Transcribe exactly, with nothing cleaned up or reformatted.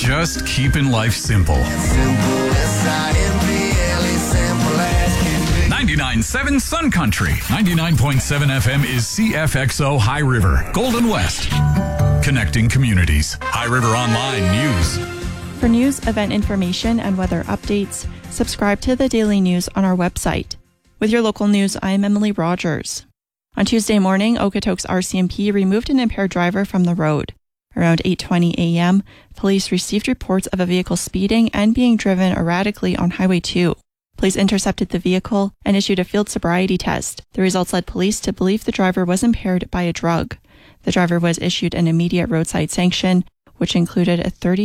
just keeping life simple. ninety-nine point seven Sun Country. ninety-nine point seven F M is C F X O High River, Golden West. Connecting communities. High River Online News. For news, event information, and weather updates, subscribe to the Daily News on our website. With your local news, I am Emily Rogers. On Tuesday morning, Okotoks R C M P removed an impaired driver from the road. Around eight twenty a.m., police received reports of a vehicle speeding and being driven erratically on Highway two. Police intercepted the vehicle and issued a field sobriety test. The results led police to believe the driver was impaired by a drug. The driver was issued an immediate roadside sanction, which included a thirty